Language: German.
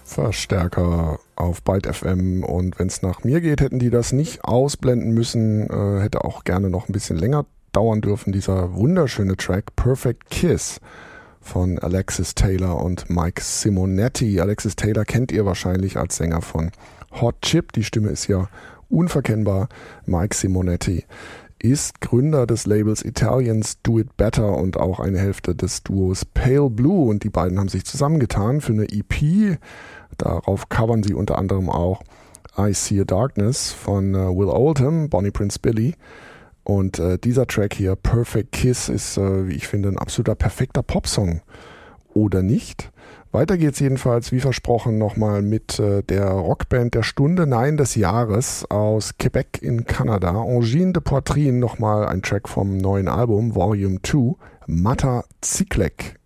Verstärker auf Byte FM, und wenn es nach mir geht, hätten die das nicht ausblenden müssen, hätte auch gerne noch ein bisschen länger dauern dürfen. Dieser wunderschöne Track Perfect Kiss von Alexis Taylor und Mike Simonetti. Alexis Taylor kennt ihr wahrscheinlich als Sänger von Hot Chip, die Stimme ist ja unverkennbar. Mike Simonetti ist Gründer des Labels Italians Do It Better und auch eine Hälfte des Duos Pale Blue, und die beiden haben sich zusammengetan für eine EP. Darauf covern sie unter anderem auch I See a Darkness von Will Oldham, Bonnie Prince Billy, und dieser Track hier, Perfect Kiss, ist, wie ich finde, ein absoluter perfekter Popsong, oder nicht? Weiter geht's jedenfalls, wie versprochen, nochmal mit der Rockband der Stunde, nein, des Jahres, aus Quebec in Kanada. Angine de Poitrine, nochmal ein Track vom neuen Album, Volume 2, Mata Ziklek.